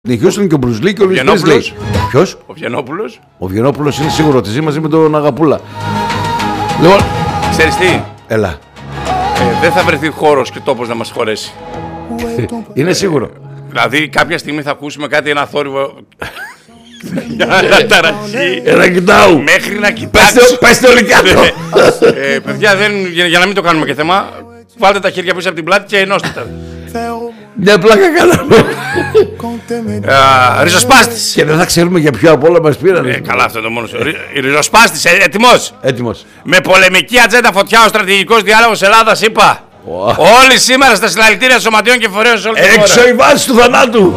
Η Χιούστον και ο Μπρουζ και ο Λουίς Πρίσλι. Ποιος? Ο Βιενόπουλος. Ο Βιενόπουλος είναι σίγουρο ότι ζει μαζί με τον Αγαπούλα. Λοιπόν, ξέρεις τι? Έλα. Δεν θα βρεθεί χώρος και τόπος να μας χωρέσει. Είναι σίγουρο. Δηλαδή κάποια στιγμή θα ακούσουμε κάτι, ένα θόρυβο. Να ταραχεί. Ένα κοιτάω. Μέχρι να κοιτάξω. Πέστε όλοι κάτω. Παιδιά, για να μην το κάνουμε και θέμα, βάλτε τα χέρια πίσω από την πλάτη και ενώστε τα. Μια πλάκα κάναμε. Ριζοσπάστης. Και δεν θα ξέρουμε για ποιο από όλα μας πήραν. Καλά, αυτό είναι το μόνο. Ριζοσπάστης, έτοιμος. Έτοιμος. Με πολεμική ατζέντα φωτιά ο στρατηγικός διάλογος Ελλάδας, είπα. Όλοι σήμερα στα συλλαλητήρια σωματείων και φορέων σε όλη την χώρα. Έξω η βάση του θανάτου.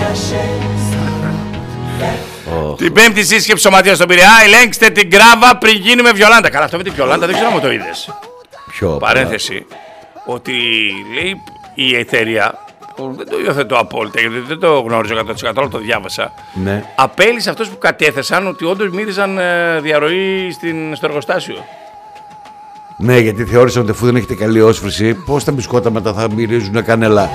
Την πέμπτη σύσκεψη σωματείων στον Πειραιά, ελέγξτε την Γκράβα πριν γίνουμε Βιολάντα. Καλά, αυτό με την Βιολάντα δεν ξέρω αν το είδες. Ποιο? Παρένθεση. Ότι λέει η εταιρεία, δεν το υιοθετώ απόλυτα γιατί δεν το γνώριζω 100%, αλλά το διάβασα. Ναι. Απέλησε αυτούς που κατέθεσαν ότι όντως μύριζαν διαρροή στο εργοστάσιο. Ναι, γιατί θεώρησαν ότι αφού δεν έχετε καλή όσφρηση, πώς τα μπισκότα μετά θα μυρίζουν κανέλα.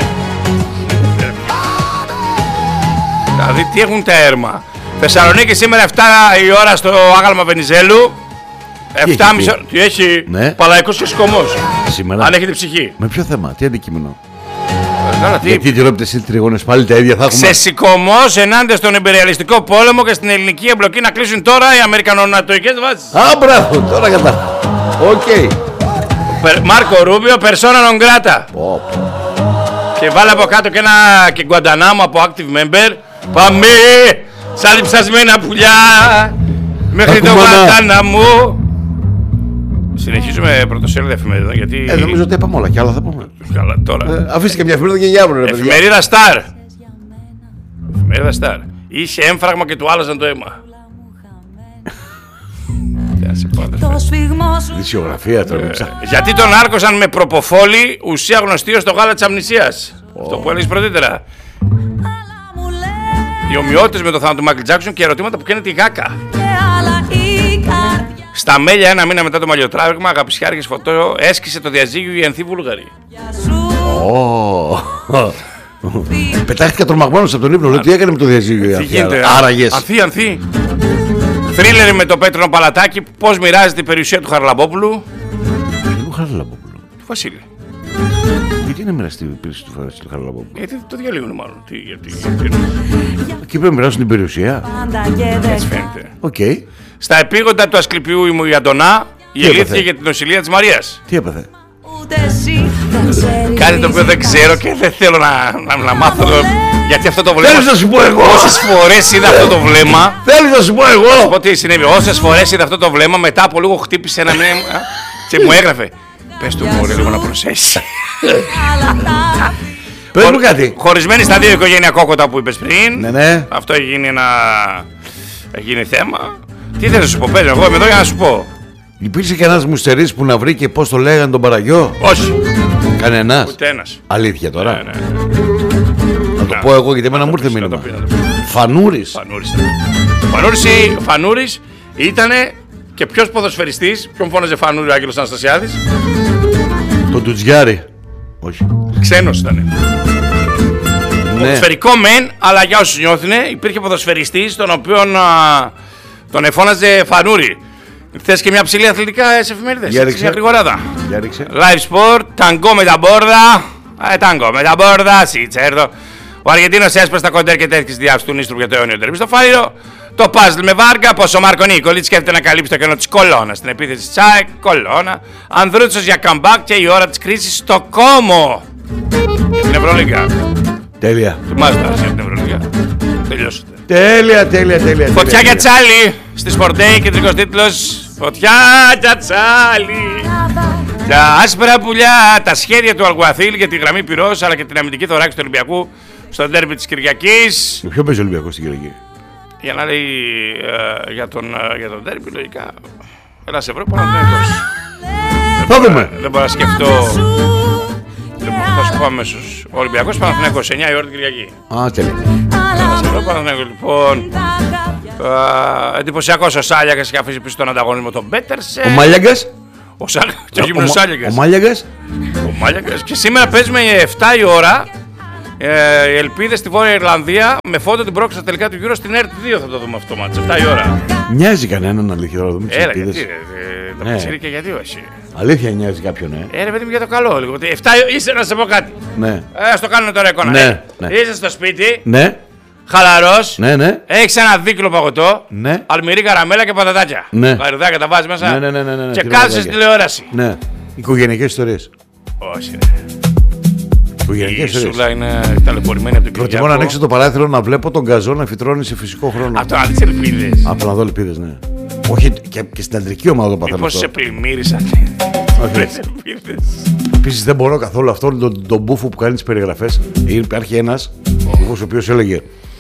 Δηλαδή, τι έχουν τα έρμα. Θεσσαλονίκη σήμερα 7 η ώρα στο άγαλμα Βενιζέλου. 7.30. Τι έχει? Ναι. Παλαϊκός και σκομός. Σήμερα. Αν έχετε ψυχή. Με ποιο θέμα, τι αντικείμενο? Τι? Γιατί τυρόπιτες ή τριγώνες πάλι τα ίδια θα έχουμε. Ξεσηκωμός ενάντια στον εμπειριαλιστικό πόλεμο και στην ελληνική εμπλοκή να κλείσουν τώρα οι Αμερικανονατοικές βάσεις. Α, μπράβο, τώρα κατά. Οκ. Μάρκο Ρούμπιο, persona non grata. Και βάλε από κάτω και ένα και Γκουαντανάμο από active member. Πάμε σαν διψασμένα πουλιά μέχρι το Γκουαντανάμο. Συνεχίζουμε πρωτοσέλιδα εφημερίδα γιατί... Νομίζω ότι είπαμε όλα και άλλα θα πούμε. Καλά τώρα. Αφήστε και μια εφημερίδα και για αύριο, ρε παιδιά. Εφημερίδα Star. Εφημερίδα Star. Είχε έμφραγμα και του άλλαζαν το αίμα. Δυσιογραφία τώρα. Γιατί τον άρκωσαν με προποφόλη, ουσία γνωστή ως το γάλα της αμνησίας. Αυτό που έλεγες πρωτήτερα. Οι ομοιότητες με το θάνατο του Μάικλ Τζάκσον και ερωτήματα που καίνε τη γάκα. Στα Μέλια, ένα μήνα μετά το μαλλιοτράβηγμα, αγαπησιάρχες φωτό, έσκησε το διαζύγιο η Ανθή Βούλγαρη. Πετάχτηκα τρομαγμένος από τον ύπνο. Λέω τι έκανε με το διαζύγιο η Ανθή. Άραγες. Ανθή. Θρίλερ με το Πέτρο Παλατάκη, πώς μοιράζεται η περιουσία του Χαραλαμπόπουλου. Του Χαραλαμπόπουλου. Του Βασίλη. Γιατί να μοιραστεί η περιουσία του Χαραλαμπόπουλου? Γιατί το διαλύουν μάλλον. Εκεί πρέπει να μοιράσουν την περιουσία. Έτσι φαίνεται. Οκ. Στα επίγοντα του Ασκληπιού η Αντωνά γελήθηκε για την νοσηλεία της Μαρίας. Τι έπαθε? Κάτι το οποίο δεν ξέρω και δεν θέλω να μάθω. Γιατί αυτό το βλέμμα. Θέλεις να σου πω εγώ? Όσες φορές είδα αυτό το βλέμμα. Θέλεις να σου πω εγώ? Θα σου πω τι συνέβη. Όσες φορές είδα αυτό το βλέμμα, μετά από λίγο χτύπησε ένα μήνυμα και μου έγραφε. Πες του μωρέ λίγο να προσέχεις. Πες μου κάτι. Χωρισμένοι στα δύο οικογένεια κόκοτα που είπες πριν. Ναι. Αυτό έγινε θέμα. Τι θες να σου πω, πες, εγώ είμαι εδώ για να σου πω. Υπήρξε και ένας μουστερής που να βρει και πώς το λέγανε τον Παραγιό? Όχι. Κανένας? Ούτε ένας. Αλήθεια τώρα? Ναι. Να το πω εγώ γιατί εμένα μου ήρθε μήνυμα. Φανούρης. Φανούρης ήτανε και ποιος ποδοσφαιριστής? Ποιον φώναζε Φανούρη ο Άγγελος Αναστασιάδης? Τον Τουτζιάρη. Όχι. Ξένος ήτανε. Ναι. Ποδοσφαιρικό μεν, αλλά για όσους νιώθουνε, υπήρχε ποδοσφαιριστής τον οποίον τον εφώναζε Φανούρη. Θες και μια ψηλή αθλητικά σε εφημερίδες? Μια γρηγοράδα. Live sport, ταγκό με τα μπόρδα. Ταγκό με τα μπόρδα, σιτσέρδο. Ο Αργεντίνος έσπασε τα κοντέρ και τέθηκε στη διάψη του Νίστρου για το αιώνιο τερμπή στο Φάληρο. Το παζλ με Βάργα, πως ο Μάρκο Νίκολιτς σκέφτεται να καλύψει το κενό της Κολώνα. Στην επίθεση Τσάικ, Κολώνα. Ανδρούτσος για comeback και η ώρα της κρίσης στο Κόμο. Για την Ευρωλίγκα. Τέλεια. Θυμάστε για την Ευρωλίγκα. Τελειώσετε. Τέλεια. Φωτιά για Τσάλι στη Sport Day, κεντρικός τίτλος. Φωτιά για Τσάλι. Τα άσπρα πουλιά, τα σχέδια του Αλγουαθίλ για τη γραμμή πυρός αλλά και την αμυντική θωράξη του Ολυμπιακού στο ντέρμπι της Κυριακής. Με ποιο παίζει ο Ολυμπιακός στην Κυριακή? Για να λέει για τον ντέρμπι, λογικά. Ένας ευρώ Παναθηναϊκός. Θα δούμε. Δεν μπορώ να σκεφτώ. Θα σου πω αμέσως. Ο Ολυμπιακός Παναθηναϊκός 9 η ώρα την Κυριακή. Α, τέλεια. Ένας ευρώ Παναθηναϊκός λοιπόν. Εντυπωσιακός ο Σάλιακας και αφήσει πίσω τον ανταγωνισμό τον Πέτερσε. Ο Μάλιαγκας. Ο Μάλιαγκας. Ο Μάλιαγκας. Και σήμερα παίζουμε 7 η ώρα Οι ελπίδες στη Βόρεια Ιρλανδία με φόντο την πρόκληση στα τελικά του Euro στην ΕΡΤ2 θα το δούμε αυτό μάτς, 7 η ώρα. Νοιάζει κανέναν αλήθεια να δούμε τις ελπίδες. Το πιτσίρι και γιατί όχι. Αλήθεια νοιάζει κάποιον, ρε παιδί μου για το καλό λίγο. 7 είσαι να σε πω κάτι. Ναι. Ας το κάνουμε τώρα εικόνα. Ναι. Είσαι στο σπίτι. Ναι. Χαλαρός. Ναι. Έχεις ένα δίκλο παγωτό. Ναι. Αλμυρί, καραμέλα και πατατάκια. Ναι. Βαριδάκια τα βάζεις μέσα. Ναι. Και κάθεσαι τηλεόραση. Ναι. Οικογενειακές ιστορίες. Όχι. Η Σούλα είναι ταλαιπωρημένη από την Κυριακό. Προτιμώ να ανοίξω το παράθυρο να βλέπω τον γκαζό να φυτρώνει σε φυσικό χρόνο. Από το να δεις ελπίδες. Από το να δω ελπίδες, ναι. Όχι και στην αντρική ομάδα το παθαίνω. Μήπως σε πλημμύρισαν. Επίσης δεν μπορώ καθόλου αυτόν τον μπούφο που κάνει τις περιγραφές. Υπάρχει ένας ο οποίος έλεγε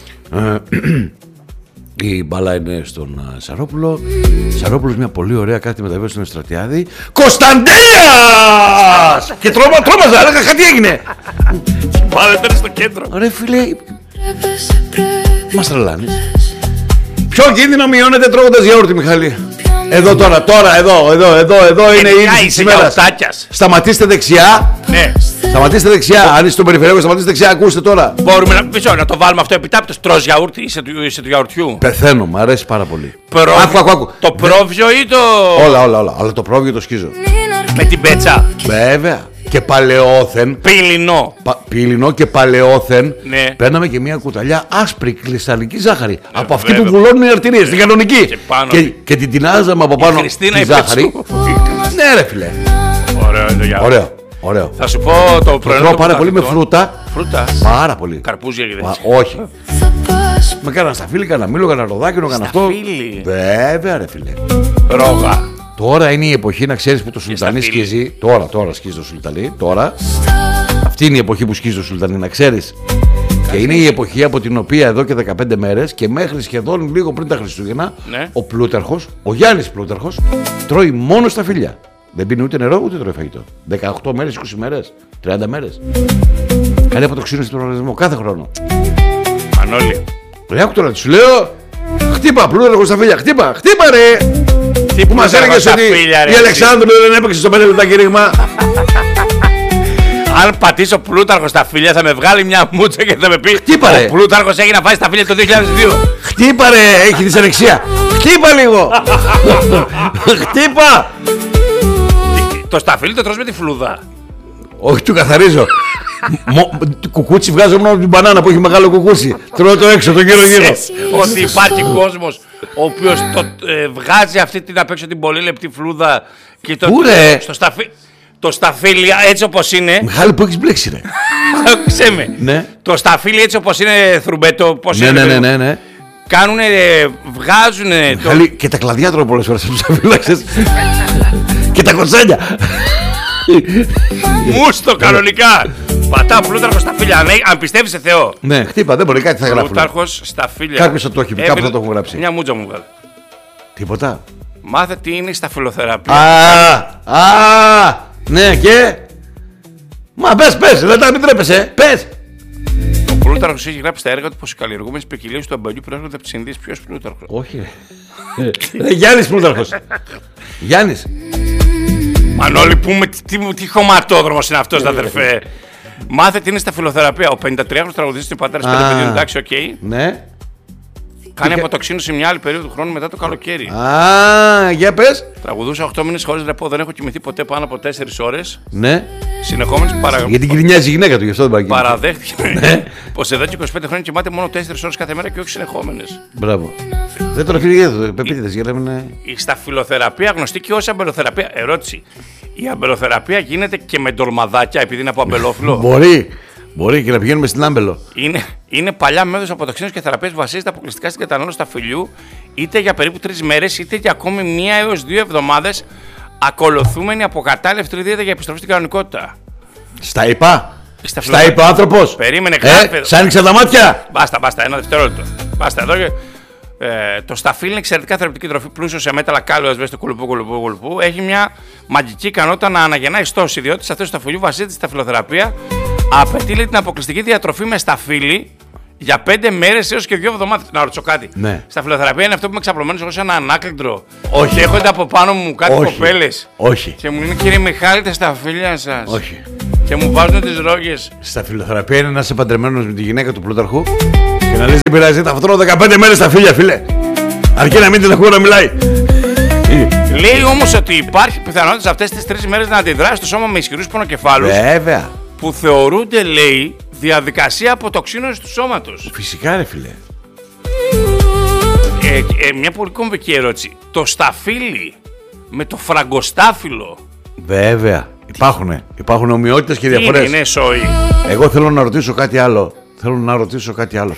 η μπάλα είναι στον Σαρόπουλο. Σαρόπουλος μια πολύ ωραία κάτι μεταβίωση στον Στρατιάδη. Κωνσταντέλιας! Και τρόμαζα, έλεγα τι έγινε. Πάλι ήταν στο κέντρο. Ρε φίλε, μας τρελάνεις. Ποιο κίνδυνο μειώνεται τρώγοντας γιαούρτι, Μιχάλη? Εδώ τώρα, εδώ είναι η είδηση της ημέρας. Σταματήστε δεξιά. Ναι. Σταματήστε δεξιά. Αν είστε στον περιφερειακό, σταματήστε δεξιά. Ακούστε τώρα. Μπορούμε να το βάλουμε αυτό επιτάπητος. Τρως γιαούρτι, είσαι του γιαουρτιού. Πεθαίνω, μου αρέσει πάρα πολύ. Άκου. Το πρόβιο ή το. Όλα. Αλλά το πρόβιο το σκίζω. Με την πέτσα. Βέβαια. Και παλαιόθεν. Πύλινο. Πύλινο και παλαιόθεν. Ναι. Παίρναμε και μια κουταλιά άσπρη κρυσταλλική ζάχαρη. Από αυτή που βουλώνουν οι αρτηρίες, την κανονική. Και την τεινάζαμε από πάνω τη ζάχαρη. Ναι, ρε φιλέ. Ωραίο. Θα σου πω το πρωινό. Τρώω πάρα πολύ με φρούτα. Φρούτα. Πάρα πολύ. Καρπούζια και τέτοια. Όχι. Με κάνα σταφύλι, κάνα μήλο, κάνα ροδάκινο, κάνα αυτό. Βέβαια, ρε φιλέ. Ρόγα. Τώρα είναι η εποχή να ξέρεις που το σουλτανί σκίζει. Τώρα σκίζει το σουλτανί. Τώρα. Αυτή είναι η εποχή που σκίζει το σουλτανί, να ξέρεις. Και είναι η εποχή από την οποία εδώ και 15 μέρες και μέχρι σχεδόν λίγο πριν τα Χριστούγεννα, ναι, ο Πλούταρχος, ο Γιάννης Πλούταρχος, τρώει μόνο σταφύλια. Δεν πίνει ούτε νερό ούτε τρώει φαγητό. 18 μέρες, 20 μέρες, 30 μέρες. Κάνει αποτοξίνωση στον οργανισμό κάθε χρόνο. Μανώλη. Ρε, άκου τώρα, σου λέω. Χτύπα, Πλούταρχος σταφύλια, χτύπα ρε. Τι που μας έλεγες ότι η Αλεξάνδρου δεν έπαιξε στο 5 λεπτά κηρύγμα. Αν πατήσω Πλούταρχο στα φίλια θα με βγάλει μια μούτσα και θα με πει χτύπα, ο Πλούταρχος έχει να φάει στα φίλια το 2002. Χτύπα ρε, έχει δυσανεξία. Χτύπα λίγο. Χτύπα. Το σταφύλι το τρως με τη φλούδα. Όχι, του καθαρίζω. Κουκούτσι βγάζω μόνο την μπανάνα που έχει μεγάλο κουκούτσι. Τρώω το έξω, το γύρω. Ότι υπάρχει κόσμος ο οποίος βγάζει αυτή την απ' έξω την πολύ λεπτή φλούδα και το σταφύλι έτσι όπως είναι. Μιχάλη, που έχεις μπλέξει ρε. Ξέμε. Ναι. Το σταφύλι έτσι όπως είναι θρουμπέτο. Ναι. Κάνουνε, βγάζουνε. Μιχάλη, και τα κλαδιά τρώω πολλές φορές από τους αφύλαξες. Και τα κοτσάνια. Μούστο κανονικά. Πατά Πλούταρχος στα φίλια. Αν πιστεύεις σε Θεό. Ναι, χτύπα, δεν μπορεί, κάτι θα γράφουν. Πλούταρχος στα φίλια. Κάποιος θα το έχει, κάπου θα το έχουν γράψει. Μια μούτζα μου βγάλε. Τίποτα. Μάθε τι είναι η σταφυλοθεραπεία. Ναι, και. Μα πες, δεν τα μην τρέπεσαι. Πες. Ο Πλούταρχος έχει γράψει στα έργα του πως οι καλλιεργούμενες ποικιλίες του αμπελιού προέρχονται από τις Ινδίες. Ποιος Πλούταρχος? Όχι. Γιάννης Πλούταρχος. Γιάννης. Μανώλη, τι χωματόδρομος είναι αυτός, αδερφέ. Μάθε τι είναι σταφυλοθεραπεία. Ο 53χρονος τραγουδιστής είναι πατέρας 5 παιδιών, εντάξει, οκ. Ναι. Κάνει αποτοξίνωση μια άλλη περίοδο του χρόνου μετά το καλοκαίρι. Για πες. Τραγουδούσα 8 μήνες χωρίς ρεπό. Δεν έχω κοιμηθεί ποτέ πάνω από 4 ώρες. Ναι. Συνεχόμενες Γιατί γκρινιάζει η γυναίκα του, γι' αυτό δεν πάει. Παραδέχτηκε πως εδώ και 25 χρόνια κοιμάται μόνο 4 ώρες κάθε μέρα και όχι συνεχόμενες. Μπράβο. Δεν τον αφήνει εδώ, πεπίτητες για να μην. Η σταφυλοθεραπεία γνωστή και ως αμπελοθεραπεία. Ερώτηση. Η αμπελοθεραπεία γίνεται και με ντολμαδάκια επειδή είναι από αμπελόφυλλο? Μπορεί και να πηγαίνουμε στην άμπελο. Είναι παλιά μέθοδος αποτοξίνωσης και θεραπείας που βασίζεται αποκλειστικά στην κατανάλωση σταφυλιού, είτε για περίπου 3 μέρες είτε για ακόμη 1 έως 2 εβδομάδες, ακολουθούμενη από κατάλληλη δίαιτα για επιστροφή στην κανονικότητα. Στα είπα ο άνθρωπος. Περίμενε, γράφε. Σ' άνοιξα τα μάτια. Μπάστα, ένα δευτερόλεπτο. Μπάστα εδώ. Το σταφύλι είναι εξαιρετικά θεραπευτική τροφή, πλούσιο σε μέταλλα κάλιο, ασβέστο, κουλουπού. Έχει μια μαγική ικανότητα να αναγεννάει στόση, διότι σε αυτό το σταφυλιού βασίζεται στη σταφυλοθεραπεία. Απαιτεί την αποκλειστική διατροφή με σταφύλι για 5 μέρες έως και 2 εβδομάδες. Να ρωτήσω κάτι. Ναι. Σταφυλοθεραπεία είναι αυτό που είμαι ξαπλωμένος εγώ σε ένα ανάκλητρο. Όχι. Και έχονται από πάνω μου κάτι κοπέλες. Όχι. Και μου λένε, κύριε Μιχάλη, τα σταφύλια σας. Όχι. Και μου βάζουν τις ρόγες. Στα φιλοθεραπεία είναι να είσαι παντρεμένος με τη γυναίκα του πλούταρχου και να λες δεν πειράζει, θα φωτρώ 15 μέρες στα φίλια, φίλε. Αρκεί να μην την ακούω να μιλάει. Λέει όμως ότι υπάρχει πιθανότητα αυτές τις 3 μέρες να αντιδράσει το σώμα με ισχυρούς πονοκεφάλους. Βέβαια. Που θεωρούνται, λέει, διαδικασία αποτοξίνωσης του σώματος. Φυσικά, ρε φίλε. Μια πολύ κομβική ερώτηση. Το σταφύλι με το φραγκοστάφυλλο. Βέβαια. Υπάρχουν ομοιότητες και διαφορές. Είναι σόι. Εγώ θέλω να ρωτήσω κάτι άλλο. Φίλε.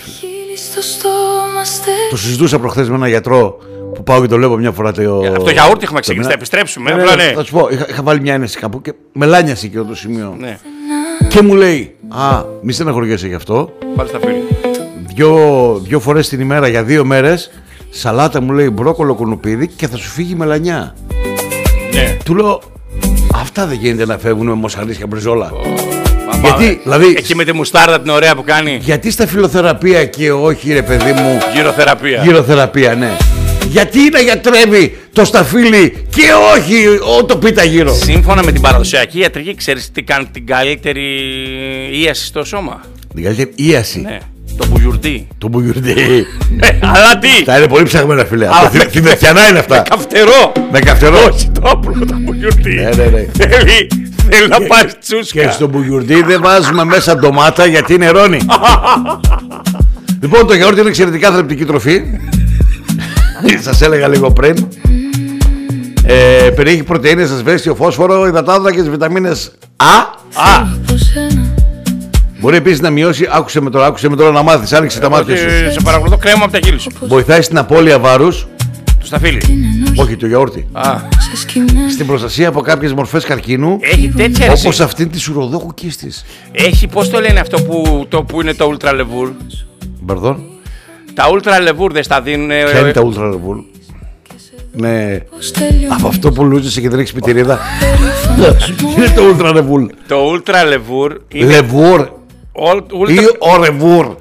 Το συζητούσα προχθές με έναν γιατρό που πάω και το λέω μια φορά. Αυτό γιαούρτι έχουμε εξηγήσει, θα επιστρέψουμε. Ναι. Θα σου πω, είχα βάλει μια ένεση κάπου και με λάνιασε και το σημείο. Ναι. Και μου λέει, μη στεναχωριέσαι γι' αυτό. Πάλι στα φίλη. Δυο φορές την ημέρα για 2 μέρες, σαλάτα μου λέει μπρόκολο κουνουπίδι και θα σου φύγει η μελανιά. Ναι. Του λέω, αυτά δεν γίνεται να φεύγουν με μοσχαρίσια μπριζόλα. Γιατί, δηλαδή, εκεί με τη μουστάρδα την ωραία που κάνει. Γιατί στα φιλοθεραπεία και όχι, ρε παιδί μου. Γυροθεραπεία, ναι. Γιατί να γιατρεύει το σταφύλι και όχι το πίτα γύρω. Σύμφωνα με την παραδοσιακή ιατρική, ξέρεις τι κάνει την καλύτερη ίαση στο σώμα? Την καλύτερη ίαση? Ναι. Το μπουγιουρτί. Το μπουγιουρτί. Αλλά τι! Τα είναι πολύ ψαγμένα, φίλε. Την δεκιανά είναι αυτά. Με καυτερό. Όχι το απλό το μπουγιουρτί. Ναι. Θέλει να πάει τσούσκα. Και στο μπουγιουρτί δεν βάζουμε μέσα ντομάτα γιατί είναι ρόνι. Λοιπόν, το γιαούρτι είναι εξαιρετικά θρεπτική τροφή. Σας έλεγα λίγο πριν. Περιέχει πρωτεΐνες, ασβέστιο, φόσφορο, υδατάνθρακες, βιταμίνες Α. Μπορεί επίσης να μειώσει, άκουσε με τώρα να μάθεις, άνοιξε τα μάτια σου. Σε παρακολουθώ, κρέμα από τα χείλη σου. Βοηθάει στην απώλεια βάρους. Το σταφύλι. Όχι, το γιαούρτι. Στην προστασία από κάποιες μορφές καρκίνου. Έχει τέτοια ρεσί. Όπως αυτή τη ουροδόχου κίστης. Έχει, πώς το λένε αυτό που είναι το Ultra Levour? Μπαρδόν. Τα Ultra Levour δεν στα δίνουν. Ποια είναι τα Ultra Levour? Ναι. Από αυτό που λούζεσαι και δεν έχεις πιτηρίδα. Είναι το Ultra Levour. Το Ultra Levour είναι. Levour. Ή ο Revour.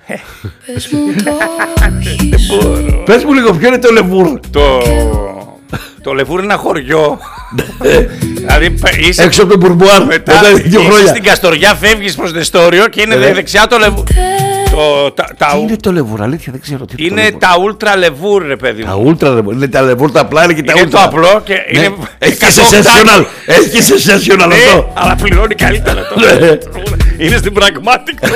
Πες μου λίγο, ποιο είναι το Levour? Το Levour είναι ένα χωριό. Δηλαδή έξω από τον Μπουρμπουάρ. Μετά είσαι στην Καστοριά, φεύγεις προς Νεστόριο και είναι δεξιά το Levour. Τι είναι το Levour, αλήθεια δεν ξέρω τι είναι. Τα Ultra Levour, ρε παιδί μου. Τα Ultra Levour, είναι τα Levour τα απλά, είναι και τα Ultra. Είναι το απλό και είναι. Έχει και sensational. Έχει και sensational αυτό. Αλλά πληρώνει καλύτερα τώρα. Είναι στην Pragmatic.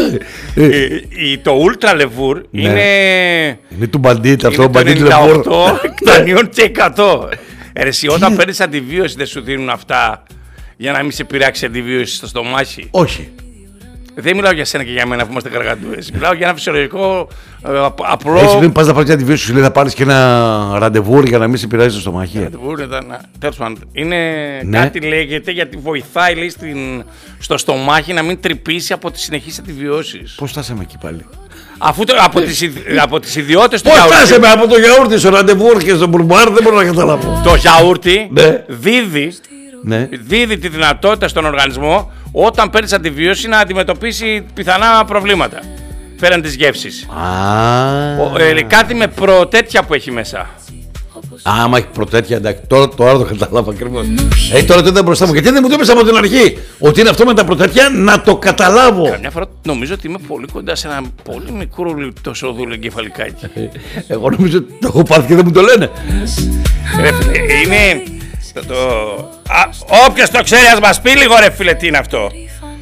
Το Ultra Levour είναι. Είναι του Bandit αυτό, Bandit Levour. 98 εκτανίων και 100. Εσύ όταν παίρνεις αντιβίωση δεν σου δίνουν αυτά για να μην σε πειράξει αντιβίωση στο στομάχι? Όχι. Δεν μιλάω για σένα και για μένα που είμαστε καργαντούες. Μιλάω για ένα φυσιολογικό απλό. Έτσι δεν πας να πάρεις αντιβίωση, σου λέει θα πάρεις και ένα ραντεβούρ για να μην σε πειράζει το στομάχι. Ραντεβούρ ήταν. Τέλος πάντων. Είναι κάτι λέγεται γιατί βοηθάει, λέει, στο στομάχι να μην τρυπήσει από τις συνεχείς αντιβιώσεις. Πώς φτάσαμε εκεί πάλι? Αφού από τις ιδιότητες του γιαούρτι. Πώς φτάσαμε από το γιαούρτι στο ραντεβούρ και στο μπουρμπουάρ, δεν μπορώ να καταλάβω. Το γιαούρτι δίδει τη δυνατότητα στον οργανισμό όταν παίρνεις αντιβίωση να αντιμετωπίσει πιθανά προβλήματα πέραν της γεύσης. Κάτι με προτέτια που έχει μέσα. Άμα έχει προτέτια, εντάξει, τώρα το καταλάβω ακριβώς. Τώρα το είδα μπροστά μου. Γιατί δεν μου το είπες από την αρχή ότι είναι αυτό με τα προτέτια, να το καταλάβω. Καμιά φορά νομίζω ότι είμαι πολύ κοντά σε ένα πολύ μικρό λιπτοσοδούλο εγκεφαλικάκι. Εγώ νομίζω ότι το έχω πάθει και δεν μου το λένε. Είναι. Όποιος το ξέρει ας μας πει λίγο, ρε φίλε, τι είναι αυτό.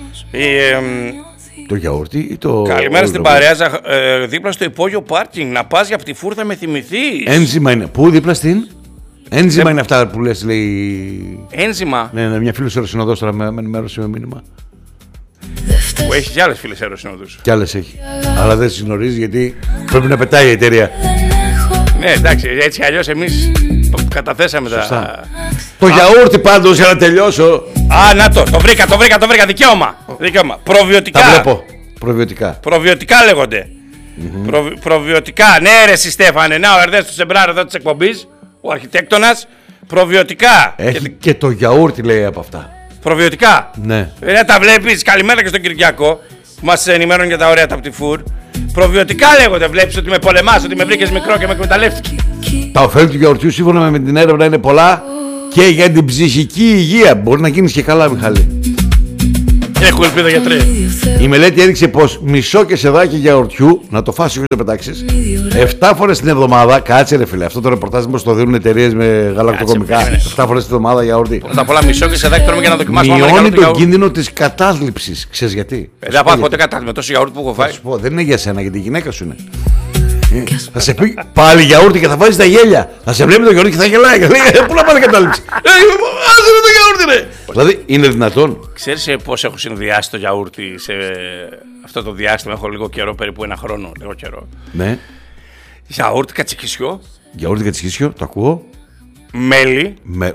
Το γιαούρτι ή το... Καλημέρα στην παρέα, δίπλα στο υπόγειο πάρκινγκ. Να πας για πτυφούρ θα με θυμηθείς. Ένζημα είναι. Πού δίπλα στην? Ένζημα είναι αυτά που λες, λέει. Ένζημα. Ναι, μια φίλη αεροσυνοδός τώρα με ενημέρωσε με μήνυμα. Που έχει κι άλλες φίλες αεροσυνοδούς. Κι άλλες έχει. Αλλά δεν συγνωρίζει γιατί πρέπει να πετάει η εταιρεία. Ναι, εντάξει, έτσι αλλιώς εμείς καταθέσαμε τα. Το γιαούρτι πάντως, για να τελειώσω. Να το βρήκα. Δικαίωμα. Προβιωτικά. Τα βλέπω. Προβιωτικά λέγονται. Προβιωτικά. Ναι, ρε εσύ Στέφανε. Να, ο Ερδέστος Σεμπράρ εδώ της εκπομπής, ο αρχιτέκτονας. Προβιωτικά. Έχει και το γιαούρτι, λέει, από αυτά. Προβιωτικά. Ναι. Τα βλέπεις. Καλημέρα και στον Κυριακό που μας ενημέρωνε για τα ωραία τα πτυφούρ. Προβιωτικά λέγονται. Βλέπεις ότι με πολεμάς, ότι με βρήκες μικρό και με εκμεταλλεύτηκε. Τα ωφέλη του γιαουρτιού σύμφωνα με την έρευνα είναι πολλά και για την ψυχική υγεία. Μπορεί να γίνεις και καλά, Μιχάλη. Έχω ελπίδα, γιατρέ. Η μελέτη έδειξε πως μισό κεσεδάκι γιαουρτιού, να το φάσεις και να το πετάξεις, 7 φορές την εβδομάδα. Κάτσε ρε φίλε, αυτό το ρεπορτάζ μας το δίνουν εταιρείες με γαλακτοκομικά. 7 φορές την εβδομάδα γιαουρτί. Πρώτα απ' όλα μισό κεσεδάκι τρώμε για να δοκιμάσουμε. Μειώνει τον κίνδυνο της κατάθλιψης. Ξέρεις γιατί? Δεν πάω ποτέ κατάθλιψη με τόσο γιαούρτι που έχω φάει. Δεν είναι για σένα, για τη γυναίκα σου είναι. Θα σε πει πάλι γιαούρτι και θα βάζει τα γέλια. Θα σε βλέπει το γιαούρτι και θα γελάει. Πού να πάλι κατάληψη. Άσε το γιαούρτι, ρε. Δηλαδή είναι δυνατόν? Ξέρεις πώς έχω συνδυάσει το γιαούρτι σε αυτό το διάστημα? Έχω λίγο καιρό, περίπου 1 χρόνο. Λίγο καιρό. Ναι. Γιαούρτι κατσικίσιο. Γιαούρτι κατσικίσιο, το ακούω. Μέλι.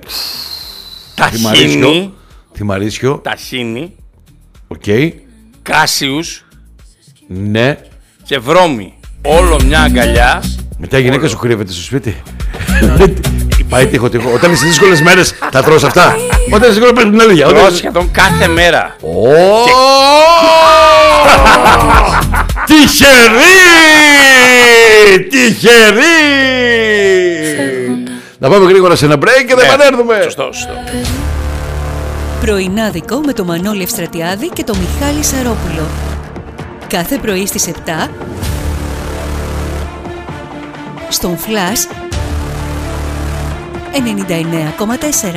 Ταχίνι. Θυμαρίσιο. Ταχίνι. Οκ. Κάσιους. Ναι. Και βρώμη. Όλο μια αγκαλιά. Μετά η γυναίκα σου κρύβεται στο σπίτι. Πάει τείχο. Όταν είσαι δύσκολες μέρες θα τρως αυτά. Όταν είσαι δύσκολες παίρνει την αλήθεια. Τρώω σχεδόν κάθε μέρα. Τυχερή! Τυχερή! Να πάμε γρήγορα σε ένα break και θα επανέλθουμε. Σωστό. Πρωινάδικο με το Μανώλη Ευστρατιάδη και το Μιχάλη Σαρόπουλο. Κάθε πρωί στις 7 στον Flash 99,4.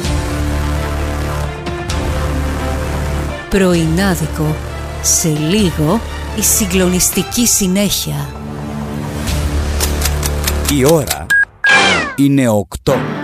Πρωινάδικο. Σε λίγο η συγκλονιστική συνέχεια. Η ώρα είναι 8.